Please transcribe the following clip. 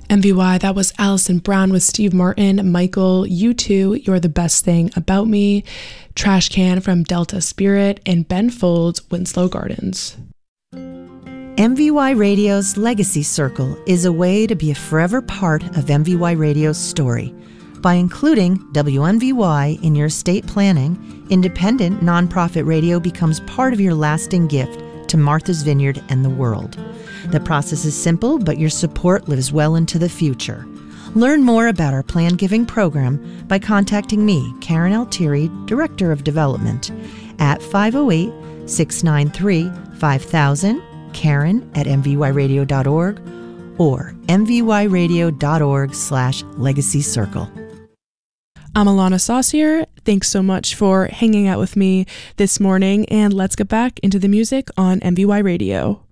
MVY, that was Alison Brown with Steve Martin, Michael, U2, You're the Best Thing About Me, Trash Can from Delta Spirit, and Ben Folds, Winslow Gardens. MVY Radio's Legacy Circle is a way to be a forever part of MVY Radio's story. By including WMVY in your estate planning, independent nonprofit radio becomes part of your lasting gift to Martha's Vineyard and the world. The process is simple, but your support lives well into the future. Learn more about our Plan Giving program by contacting me, Karen Altieri, Director of Development, at 508-693-5000, Karen@mvyradio.org, or mvyradio.org/Legacy Circle. I'm Alana Saucier. Thanks so much for hanging out with me this morning, and let's get back into the music on MVY Radio.